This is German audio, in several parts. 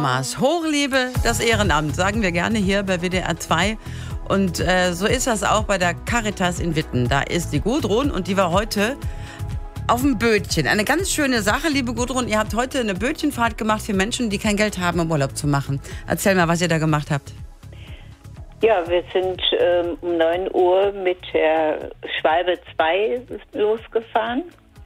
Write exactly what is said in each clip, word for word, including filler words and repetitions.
Thomas. Hochliebe das Ehrenamt, sagen wir gerne hier bei W D R zwei. Und äh, so ist das auch bei der Caritas in Witten. Da ist die Gudrun und die war heute auf dem Bötchen. Eine ganz schöne Sache, liebe Gudrun. Ihr habt heute eine Bötchenfahrt gemacht für Menschen, die kein Geld haben, um Urlaub zu machen. Erzähl mal, was ihr da gemacht habt. Ja, wir sind ähm, um neun Uhr mit der Schwalbe zwei losgefahren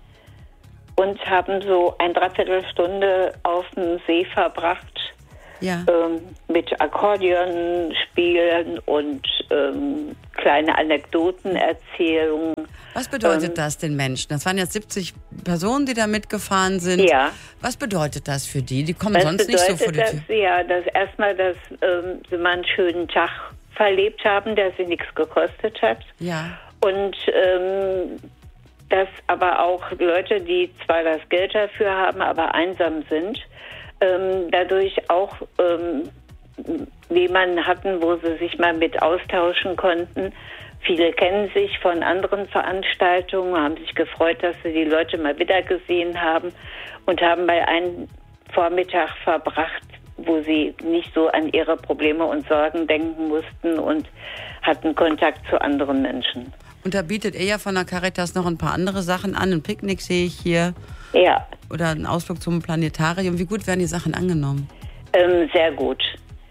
und haben so ein Dreiviertelstunde auf dem See verbracht. Ja. Ähm, mit Akkordeon spielen und ähm, kleine Anekdotenerzählungen. Was bedeutet ähm, das den Menschen? Das waren jetzt siebzig Personen, die da mitgefahren sind. Ja. Was bedeutet das für die? Die kommen Was sonst nicht so vor die das, Tür. Ja, dass erstmal, dass ähm, sie mal einen schönen Tag verlebt haben, der sie nichts gekostet hat. Ja. Und ähm, dass aber auch Leute, die zwar das Geld dafür haben, aber einsam sind, ähm, dadurch auch ähm, jemanden hatten, wo sie sich mal mit austauschen konnten. Viele kennen sich von anderen Veranstaltungen, haben sich gefreut, dass sie die Leute mal wieder gesehen haben und haben mal einen Vormittag verbracht, wo sie nicht so an ihre Probleme und Sorgen denken mussten und hatten Kontakt zu anderen Menschen. Und da bietet ihr ja von der Caritas noch ein paar andere Sachen an. Ein Picknick sehe ich hier. Ja. Oder einen Ausflug zum Planetarium. Wie gut werden die Sachen angenommen? Ähm, sehr gut.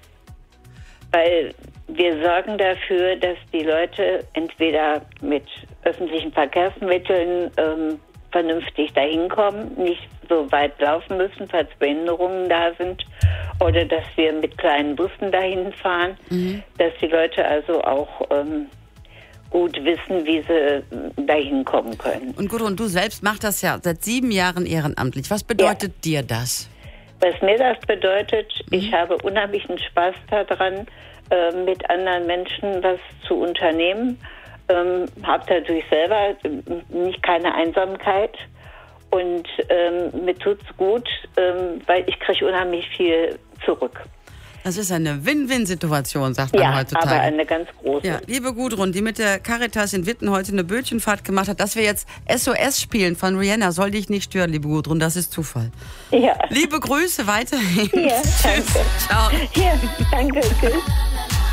Weil wir sorgen dafür, dass die Leute entweder mit öffentlichen Verkehrsmitteln ähm, vernünftig dahin kommen, nicht so weit laufen müssen, falls Behinderungen da sind, oder dass wir mit kleinen Bussen dahin fahren, mhm. dass die Leute also auch ähm, gut wissen, wie sie dahin kommen können. Und Gudrun, du selbst machst das ja seit sieben Jahren ehrenamtlich. Was bedeutet ja. dir das? Was mir das bedeutet, mhm. ich habe unheimlichen Spaß daran, äh, mit anderen Menschen was zu unternehmen. Ähm, habe dadurch selber nicht keine Einsamkeit und ähm, mir tut's gut, ähm, weil ich kriege unheimlich viel zurück. Das ist eine Win-Win-Situation, sagt man ja, heutzutage. Aber eine ganz große. Ja, liebe Gudrun, die mit der Caritas in Witten heute eine Bötchenfahrt gemacht hat, dass wir jetzt S O S spielen von Rihanna, soll dich nicht stören, liebe Gudrun, das ist Zufall. Ja. Liebe Grüße weiterhin. Ja, Tschüss. Danke. Ciao. Ja, danke. Tschüss.